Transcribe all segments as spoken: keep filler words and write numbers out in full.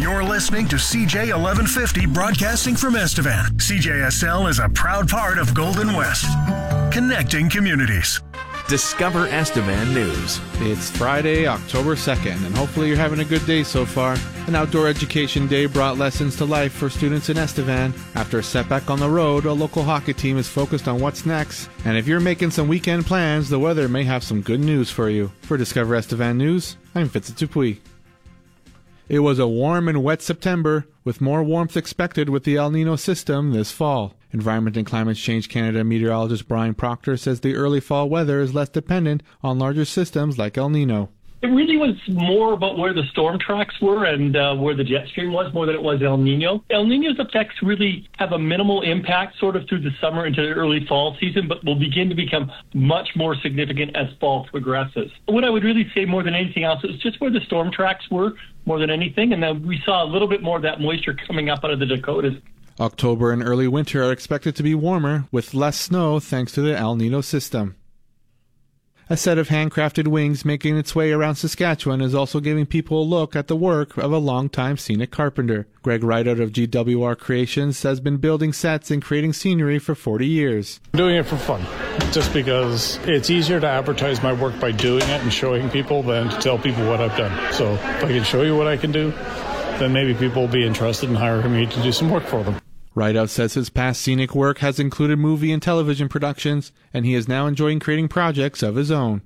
You're listening to C J eleven fifty broadcasting from Estevan. C J S L is a proud part of Golden West, connecting communities. Discover Estevan News. It's Friday, October second, and hopefully you're having a good day so far. An outdoor education day brought lessons to life for students in Estevan. After a setback on the road, a local hockey team is focused on what's next. And if you're making some weekend plans, the weather may have some good news for you. For Discover Estevan News, I'm Vincent Dupuis. It was a warm and wet September, with more warmth expected with the El Nino system this fall. Environment and Climate Change Canada meteorologist Brian Proctor says the early fall weather is less dependent on larger systems like El Nino. It really was more about where the storm tracks were and uh, where the jet stream was more than it was El Nino. El Nino's effects really have a minimal impact sort of through the summer into the early fall season, but will begin to become much more significant as fall progresses. What I would really say more than anything else is just where the storm tracks were more than anything, and then we saw a little bit more of that moisture coming up out of the Dakotas. October and early winter are expected to be warmer, with less snow thanks to the El Nino system. A set of handcrafted wings making its way around Saskatchewan is also giving people a look at the work of a longtime scenic carpenter. Greg Rideout of G W R Creations has been building sets and creating scenery for forty years. I'm doing it for fun, just because it's easier to advertise my work by doing it and showing people than to tell people what I've done. So if I can show you what I can do, then maybe people will be interested in hiring me to do some work for them. Rideout says his past scenic work has included movie and television productions, and he is now enjoying creating projects of his own.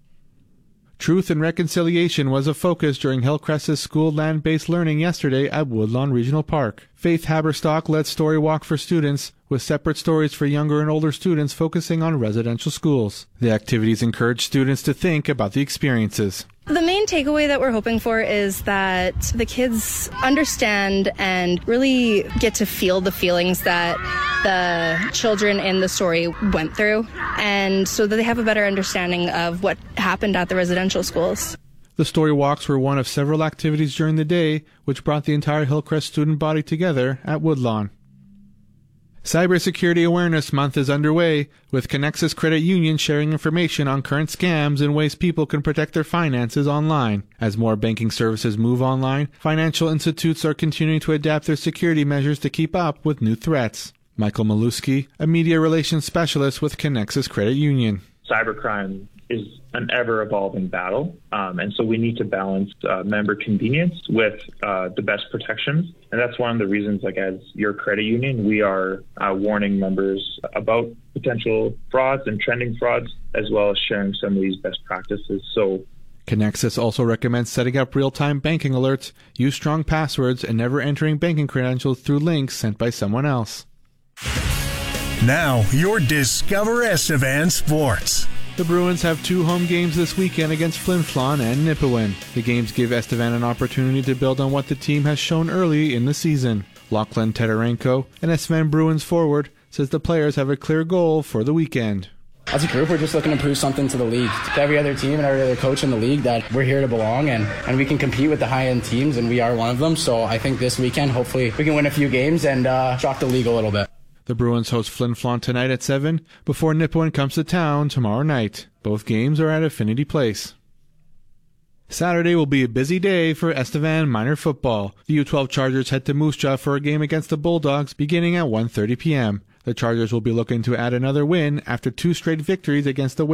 Truth and reconciliation was a focus during Hillcrest's school land-based learning yesterday at Woodlawn Regional Park. Faith Haberstock led Story Walk for students, with separate stories for younger and older students focusing on residential schools. The activities encourage students to think about the experiences. The main takeaway that we're hoping for is that the kids understand and really get to feel the feelings that the children in the story went through, and so that they have a better understanding of what happened at the residential schools. The story walks were one of several activities during the day, which brought the entire Hillcrest student body together at Woodlawn. Cybersecurity Awareness Month is underway, with Connexus Credit Union sharing information on current scams and ways people can protect their finances online. As more banking services move online, financial institutes are continuing to adapt their security measures to keep up with new threats. Michael Maluski, a media relations specialist with Connexus Credit Union. Cybercrime is an ever-evolving battle, um, and so we need to balance uh, member convenience with uh, the best protections. And that's one of the reasons, like as your credit union, we are uh, warning members about potential frauds and trending frauds, as well as sharing some of these best practices. So Connexus also recommends setting up real-time banking alerts, use strong passwords, and never entering banking credentials through links sent by someone else. Now, your Discover Estevan Sports. The Bruins have two home games this weekend against Flin Flon and Nipawin. The games give Estevan an opportunity to build on what the team has shown early in the season. Lachlan Teterenko, an Estevan Bruins forward, says the players have a clear goal for the weekend. As a group, we're just looking to prove something to the league, to every other team and every other coach in the league, that we're here to belong and, and we can compete with the high-end teams, and we are one of them. So I think this weekend, hopefully, we can win a few games and uh, shock the league a little bit. The Bruins host Flin Flon tonight at seven, before Nipawin comes to town tomorrow night. Both games are at Affinity Place. Saturday will be a busy day for Estevan minor football. The U twelve Chargers head to Moose Jaw for a game against the Bulldogs beginning at one thirty p.m. The Chargers will be looking to add another win after two straight victories against the